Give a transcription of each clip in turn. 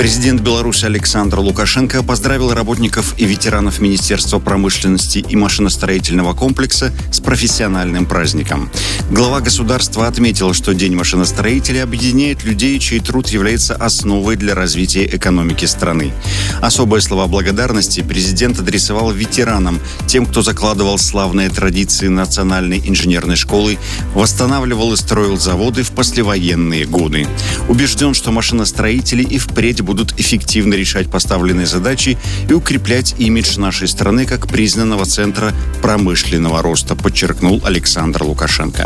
Президент Беларуси Александр Лукашенко поздравил работников и ветеранов Министерства промышленности и машиностроительного комплекса с профессиональным праздником. Глава государства отметил, что День машиностроителя объединяет людей, чей труд является основой для развития экономики страны. Особые слова благодарности президент адресовал ветеранам, тем, кто закладывал славные традиции Национальной инженерной школы, восстанавливал и строил заводы в послевоенные годы. Убежден, что машиностроители и впредь будут эффективно решать поставленные задачи и укреплять имидж нашей страны как признанного центра промышленного роста, подчеркнул Александр Лукашенко.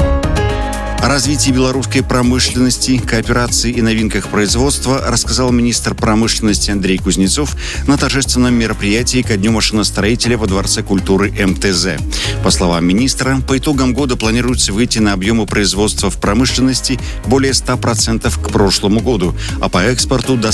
О развитии белорусской промышленности, кооперации и новинках производства рассказал министр промышленности Андрей Кузнецов на торжественном мероприятии ко Дню машиностроителя во Дворце культуры МТЗ. По словам министра, по итогам года планируется выйти на объемы производства в промышленности более 100% к прошлому году, а по экспорту до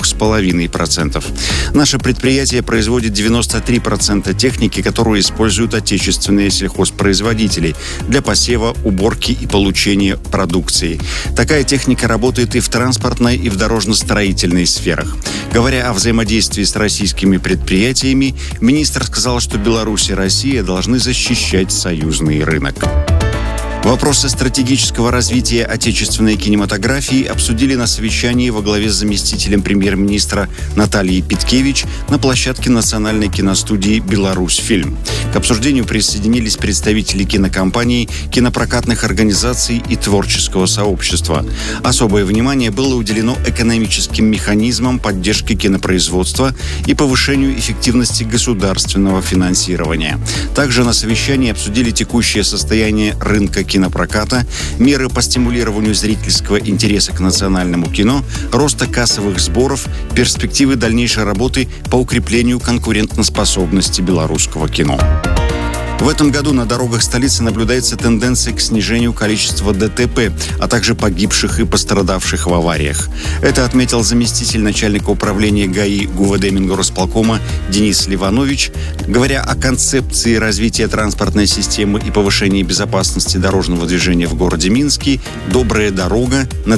103,5%. Наше предприятие производит 93% техники, которую используют отечественные сельхозпроизводители для посева, уборки и получения продукции. Такая техника работает и в транспортной, и в дорожно-строительной сферах. Говоря о взаимодействии с российскими предприятиями, министр сказал, что Беларусь и Россия должны защищать союзный рынок. Вопросы стратегического развития отечественной кинематографии обсудили на совещании во главе с заместителем премьер-министра Натальей Питкевич на площадке Национальной киностудии «Беларусьфильм». К обсуждению присоединились представители кинокомпаний, кинопрокатных организаций и творческого сообщества. Особое внимание было уделено экономическим механизмам поддержки кинопроизводства и повышению эффективности государственного финансирования. Также на совещании обсудили текущее состояние рынка кинопроката, меры по стимулированию зрительского интереса к национальному кино, роста кассовых сборов, перспективы дальнейшей работы по укреплению конкурентоспособности белорусского кино. В этом году на дорогах столицы наблюдается тенденция к снижению количества ДТП, а также погибших и пострадавших в авариях. Это отметил заместитель начальника управления ГАИ ГУВД Мингорисполкома Денис Ливанович. Говоря о концепции развития транспортной системы и повышения безопасности дорожного движения в городе Минске «Добрая дорога» на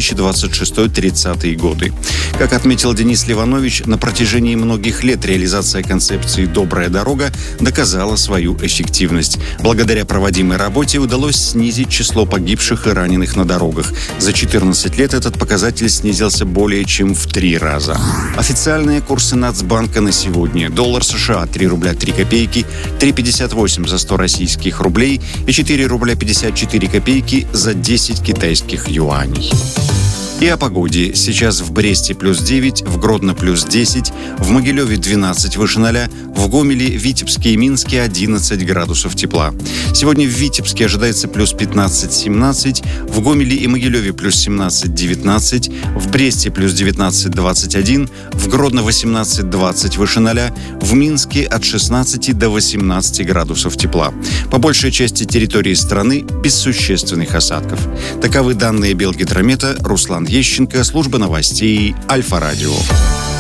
2026-30 годы. Как отметил Денис Ливанович, на протяжении многих лет реализация концепции «Добрая дорога» доказала свою эффективность. Благодаря проводимой работе удалось снизить число погибших и раненых на дорогах. За 14 лет этот показатель снизился более чем в 3 раза. Официальные курсы Нацбанка на сегодня. Доллар США 3 рубля 3 копейки, 3,58 за 100 российских рублей и 4 рубля 54 копейки за 10 китайских юаней. И о погоде. Сейчас в Бресте плюс 9, в Гродно плюс 10, в Могилеве 12 выше 0, в Гомеле, Витебске и Минске 11 градусов тепла. Сегодня в Витебске ожидается плюс 15-17, в Гомеле и Могилеве плюс 17-19, в Бресте плюс 19-21, в Гродно 18-20 выше 0, в Минске от 16 до 18 градусов тепла. По большей части территории страны без существенных осадков. Таковы данные Белгидромета. Руслан Ещенко, служба новостей Альфа-Радио.